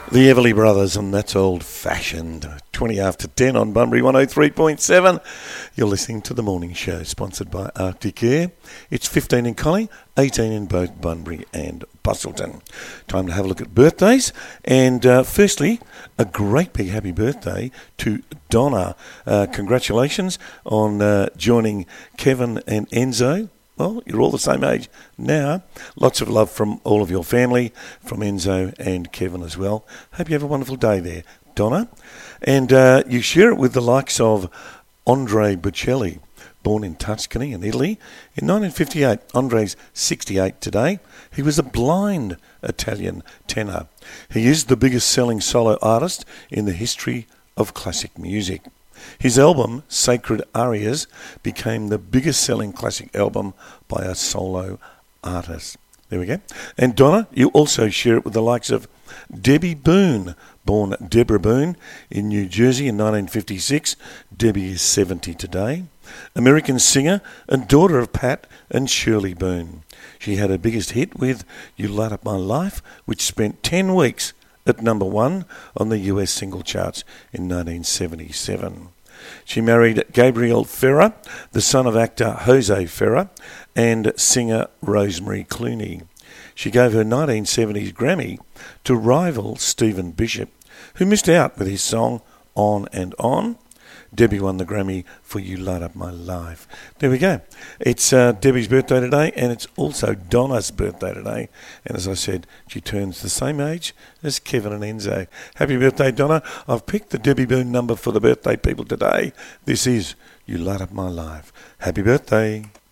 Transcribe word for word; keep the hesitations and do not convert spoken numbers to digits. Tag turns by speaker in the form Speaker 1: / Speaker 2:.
Speaker 1: The Everly Brothers, and that's old-fashioned. twenty after ten on Bunbury one oh three point seven. You're listening to The Morning Show, sponsored by Arctic Air. It's fifteen in Collie, eighteen in both Bunbury and Busselton. Time to have a look at birthdays. And uh, firstly, a great big happy birthday to Donna. Uh, congratulations on uh, joining Kevin and Enzo. Well, you're all the same age now. Lots of love from all of your family, from Enzo and Kevin as well. Hope you have a wonderful day there, Donna. And uh, you share it with the likes of Andre Bocelli, born in Tuscany in Italy. In nineteen fifty-eight, Andre's sixty-eight today. He was a blind Italian tenor. He is the biggest selling solo artist in the history of classic music. His album, Sacred Arias, became the biggest selling classic album by a solo artist. There we go. And Donna, you also share it with the likes of Debbie Boone, born Deborah Boone in New Jersey in nineteen fifty-six. Debbie is seventy today. American singer and daughter of Pat and Shirley Boone. She had her biggest hit with You Light Up My Life, which spent ten weeks at number one on the U S single charts in nineteen seventy-seven. She married Gabriel Ferrer, the son of actor Jose Ferrer and singer Rosemary Clooney. She gave her nineteen seventies Grammy to rival Stephen Bishop, who missed out with his song On and On. Debbie won the Grammy for You Light Up My Life. There we go. It's uh, Debbie's birthday today, and it's also Donna's birthday today. And as I said, she turns the same age as Kevin and Enzo. Happy birthday, Donna. I've picked the Debbie Boone number for the birthday people today. This is You Light Up My Life. Happy birthday.